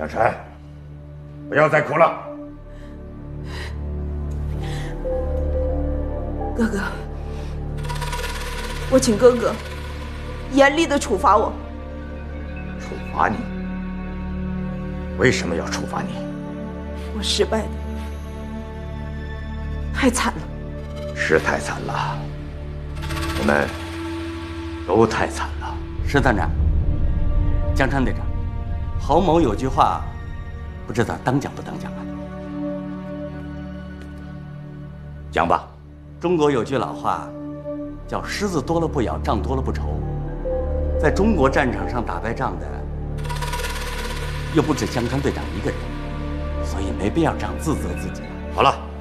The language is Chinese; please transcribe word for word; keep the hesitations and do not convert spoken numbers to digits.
江晨，不要再哭了。 哥哥，我请哥哥严厉的处罚我。 处罚你？为什么要处罚你？ 我失败的太惨了。 是太惨了，我们都太惨了。 石团长，江川队长，侯某有句话，不知道当讲不当讲啊？ 讲吧。 中国有句老话，叫“狮子多了不咬，仗多了不愁”。在中国战场上打败仗的，又不止江川队长一个人，所以没必要这样自责自己。 好了。